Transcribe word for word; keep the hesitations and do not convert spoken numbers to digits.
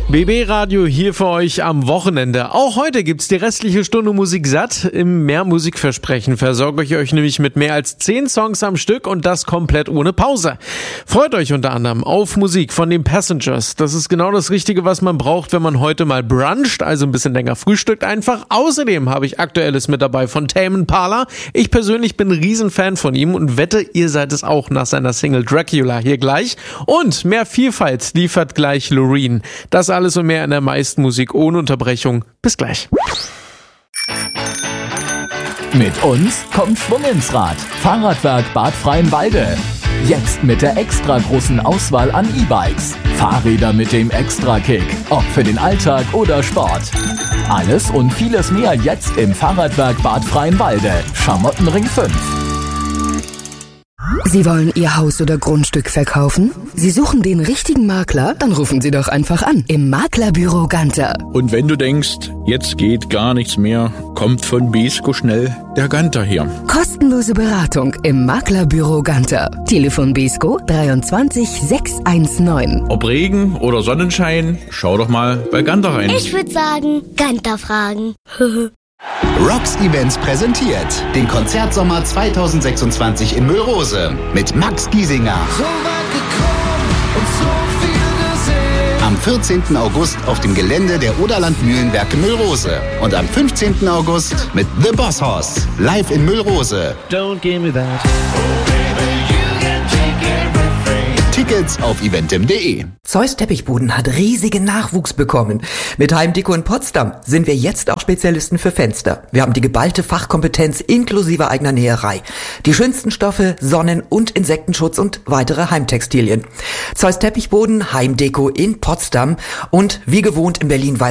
B B-Radio hier für euch am Wochenende. Auch heute gibt's die restliche Stunde Musik satt. Im Mehr Musikversprechen versorge ich euch nämlich mit mehr als zehn Songs am Stück und das komplett ohne Pause. Freut euch unter anderem auf Musik von den Passengers. Das ist genau das Richtige, was man braucht, wenn man heute mal bruncht, also ein bisschen länger frühstückt einfach. Außerdem habe ich Aktuelles mit dabei von Tame Impala. Ich persönlich bin ein Riesenfan von ihm und wette, ihr seid es auch nach seiner Single Dracula hier gleich. Und mehr Vielfalt liefert gleich Loreen. Das alles und mehr in der meisten Musik ohne Unterbrechung. Bis gleich. Mit uns kommt Schwung ins Rad. Fahrradwerk Bad Freienwalde. Jetzt mit der extra großen Auswahl an E-Bikes. Fahrräder mit dem Extra-Kick. Ob für den Alltag oder Sport. Alles und vieles mehr jetzt im Fahrradwerk Bad Freienwalde. Schamottenring fünf. Sie wollen Ihr Haus oder Grundstück verkaufen? Sie suchen den richtigen Makler? Dann rufen Sie doch einfach an im Maklerbüro Ganter. Und wenn du denkst, jetzt geht gar nichts mehr, kommt von Besko schnell der Ganter hier. Kostenlose Beratung im Maklerbüro Ganter. Telefon Besko dreiundzwanzig sechshundertneunzehn. Ob Regen oder Sonnenschein, schau doch mal bei Ganter rein. Ich würde sagen, Ganter fragen. Rocks Events präsentiert den Konzertsommer zweitausendsechsundzwanzig in Müllrose mit Max Giesinger. So weit gekommen und so viel gesehen. Am vierzehnten August auf dem Gelände der Oderland Mühlenwerke Müllrose und am fünfzehnten August mit The Boss Hoss live in Müllrose. Don't give me that. Oh baby, you can take everything. Tickets auf eventim punkt de. Zeus Teppichboden hat riesigen Nachwuchs bekommen. Mit Heimdeko in Potsdam sind wir jetzt auch Spezialisten für Fenster. Wir haben die geballte Fachkompetenz inklusive eigener Näherei. Die schönsten Stoffe, Sonnen- und Insektenschutz und weitere Heimtextilien. Zeus Teppichboden, Heimdeko in Potsdam und wie gewohnt in Berlin